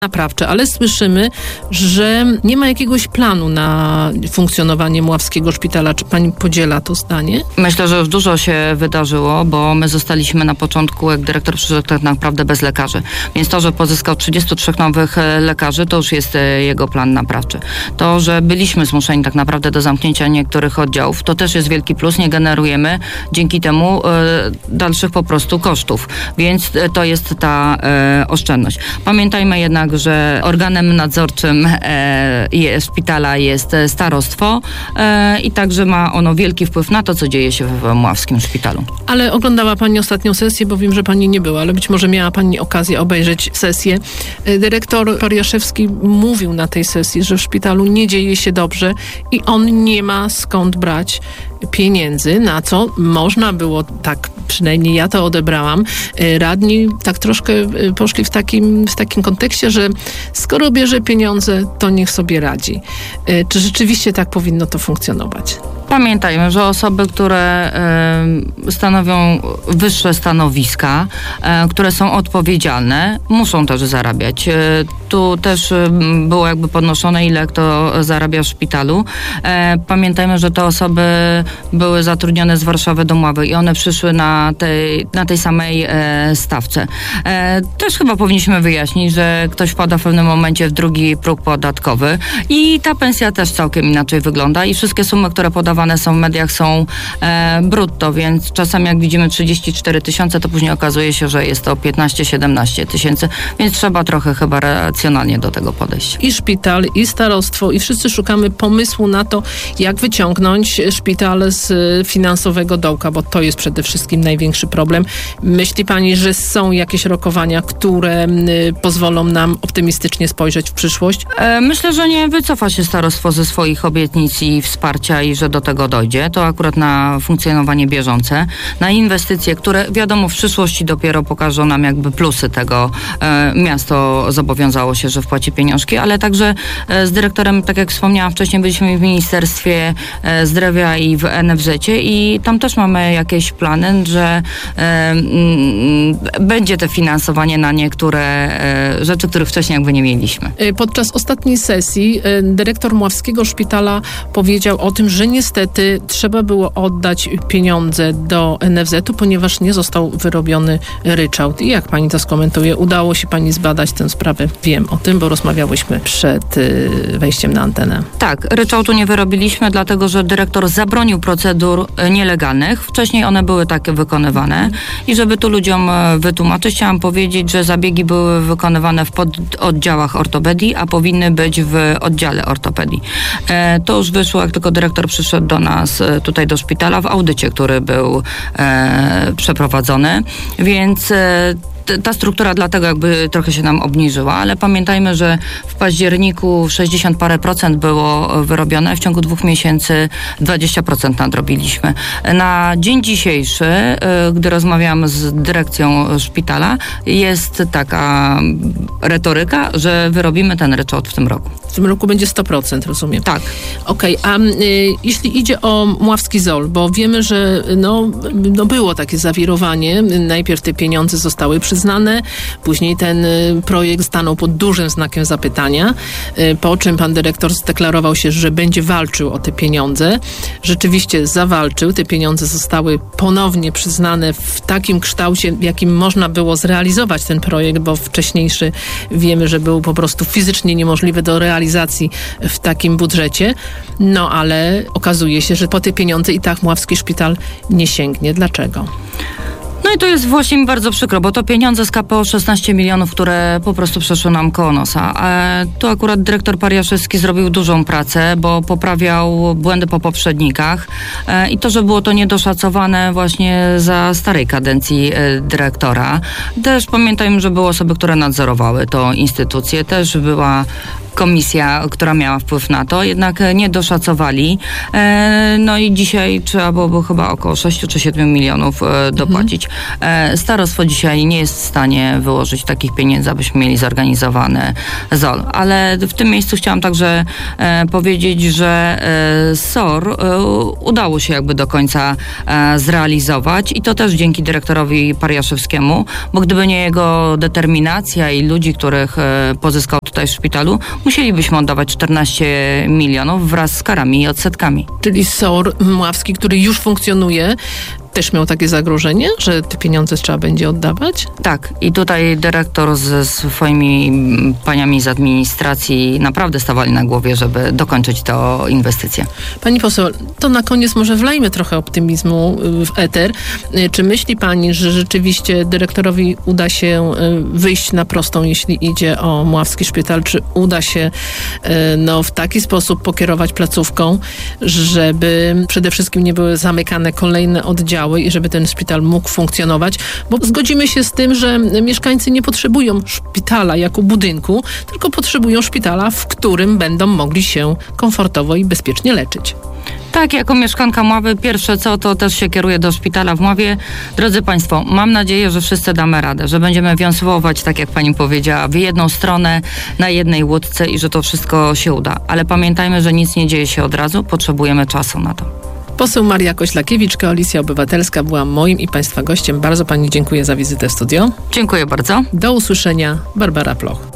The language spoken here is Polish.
naprawcze, ale słyszymy, że nie ma jakiegoś planu na funkcjonowanie Mławskiego Szpitala. Czy pani podziela to zdanie? Myślę, że już dużo się wydarzyło, bo my zostaliśmy na początku, jak dyrektor przyszedł tak naprawdę bez lekarzy. Więc to, że pozyskał 33 nowych lekarzy, to już jest jego plan naprawczy. To, że byliśmy zmuszeni tak naprawdę do zamknięcia niektórych oddziałów, to też jest wielki plus. Nie generujemy dzięki temu dalszych po prostu kosztów. Więc to jest ta oszczędność. Pamiętajmy jednak, że organem nadzorczym szpitala jest starostwo i także ma ono wielki wpływ na to, co dzieje się w Mławskim Szpitalu. Ale oglądała pani ostatnią sesję, bo wiem, że pani nie była, ale być może miała pani okazję obejrzeć sesję. Dyrektor Pariaszewski mówił na tej sesji, że w szpitalu nie dzieje się dobrze i on nie ma skąd brać pieniędzy, na co można było, tak przynajmniej ja to odebrałam, radni tak troszkę poszli w takim kontekście, że skoro bierze pieniądze, to niech sobie radzi. Czy rzeczywiście tak powinno to funkcjonować? Pamiętajmy, że osoby, które stanowią wyższe stanowiska, które są odpowiedzialne, muszą też zarabiać. Tu też było jakby podnoszone, ile kto zarabia w szpitalu. Pamiętajmy, że te osoby były zatrudnione z Warszawy do Mławy i one przyszły na tej samej stawce. Też chyba powinniśmy wyjaśnić, że ktoś wpada w pewnym momencie w drugi próg podatkowy i ta pensja też całkiem inaczej wygląda i wszystkie sumy, które podawane są w mediach, są brutto, więc czasami jak widzimy 34 000, to później okazuje się, że jest to 15-17 tysięcy, więc trzeba trochę chyba racjonalnie do tego podejść. I szpital, i starostwo, i wszyscy szukamy pomysłu na to, jak wyciągnąć szpital z finansowego dołka, bo to jest przede wszystkim największy problem. Myśli pani, że są jakieś rokowania, które pozwolą nam optymistycznie spojrzeć w przyszłość? Myślę, że nie wycofa się starostwo ze swoich obietnic i wsparcia i że do tego dojdzie. To akurat na funkcjonowanie bieżące, na inwestycje, które wiadomo w przyszłości dopiero pokażą nam jakby plusy tego. Miasto zobowiązało się, że wpłaci pieniążki, ale także z dyrektorem, tak jak wspomniałam wcześniej, byliśmy w Ministerstwie Zdrowia i w NFZ-cie i tam też mamy jakieś plany, że będzie to finansowanie na niektóre rzeczy, których wcześniej jakby nie mieliśmy. Podczas ostatniej sesji dyrektor Mławskiego Szpitala powiedział o tym, że niestety trzeba było oddać pieniądze do NFZ-u, ponieważ nie został wyrobiony ryczałt. I jak pani to skomentuje? Udało się pani zbadać tę sprawę? Wiem o tym, bo rozmawiałyśmy przed wejściem na antenę. Tak, ryczałtu nie wyrobiliśmy, dlatego że dyrektor zabronił procedur nielegalnych. Wcześniej one były takie wykonywane i żeby tu ludziom wytłumaczyć, chciałam powiedzieć, że zabiegi były wykonywane w pododdziałach ortopedii, a powinny być w oddziale ortopedii. To już wyszło, jak tylko dyrektor przyszedł do nas tutaj do szpitala w audycie, który był przeprowadzony, więc ta struktura dlatego jakby trochę się nam obniżyła, ale pamiętajmy, że w październiku 60 parę procent było wyrobione, w ciągu 2 miesięcy 20% nadrobiliśmy. Na dzień dzisiejszy, gdy rozmawiam z dyrekcją szpitala, jest taka retoryka, że wyrobimy ten ryczałt w tym roku. W tym roku będzie 100%, rozumiem. Tak. Okej, a jeśli idzie o Mławski ZOL, bo wiemy, że było takie zawirowanie, najpierw te pieniądze zostały przyznane, później ten projekt stanął pod dużym znakiem zapytania, po czym pan dyrektor zdeklarował się, że będzie walczył o te pieniądze. Rzeczywiście zawalczył, te pieniądze zostały ponownie przyznane w takim kształcie, w jakim można było zrealizować ten projekt, bo wcześniejszy wiemy, że był po prostu fizycznie niemożliwy do realizacji w takim budżecie, ale okazuje się, że po te pieniądze i tak Mławski Szpital nie sięgnie. Dlaczego? No i to jest właśnie mi bardzo przykro, bo to pieniądze z KPO 16 milionów, które po prostu przeszły nam koło nosa. Tu akurat dyrektor Pariaszewski zrobił dużą pracę, bo poprawiał błędy po poprzednikach i to, że było to niedoszacowane właśnie za starej kadencji dyrektora. Też pamiętajmy, że były osoby, które nadzorowały tą instytucję. Też była komisja, która miała wpływ na to, jednak nie doszacowali. No i dzisiaj trzeba byłoby chyba około 6 czy 7 milionów dopłacić. Starostwo dzisiaj nie jest w stanie wyłożyć takich pieniędzy, abyśmy mieli zorganizowany ZOL. Ale w tym miejscu chciałam także powiedzieć, że SOR udało się jakby do końca zrealizować i to też dzięki dyrektorowi Pariaszewskiemu, bo gdyby nie jego determinacja i ludzi, których pozyskał tutaj w szpitalu, musielibyśmy oddawać 14 milionów wraz z karami i odsetkami. Czyli SOR Mławski, który już funkcjonuje, też miał takie zagrożenie, że te pieniądze trzeba będzie oddawać? Tak. I tutaj dyrektor ze swoimi paniami z administracji naprawdę stawali na głowie, żeby dokończyć tę inwestycję. Pani poseł, to na koniec może wlejmy trochę optymizmu w eter. Czy myśli pani, że rzeczywiście dyrektorowi uda się wyjść na prostą, jeśli idzie o Mławski Szpital? Czy uda się w taki sposób pokierować placówką, żeby przede wszystkim nie były zamykane kolejne oddziały i żeby ten szpital mógł funkcjonować? Bo zgodzimy się z tym, że mieszkańcy nie potrzebują szpitala jako budynku, tylko potrzebują szpitala, w którym będą mogli się komfortowo i bezpiecznie leczyć. Tak, jako mieszkanka Mławy pierwsze co, to też się kieruję do szpitala w Mławie. Drodzy Państwo, mam nadzieję, że wszyscy damy radę, że będziemy wiosłować, tak jak Pani powiedziała, w jedną stronę, na jednej łódce i że to wszystko się uda. Ale pamiętajmy, że nic nie dzieje się od razu, potrzebujemy czasu na to. Poseł Maria Koślakiewicz, Koalicja Obywatelska, była moim i Państwa gościem. Bardzo Pani dziękuję za wizytę w studio. Dziękuję bardzo. Do usłyszenia. Barbara Ploch.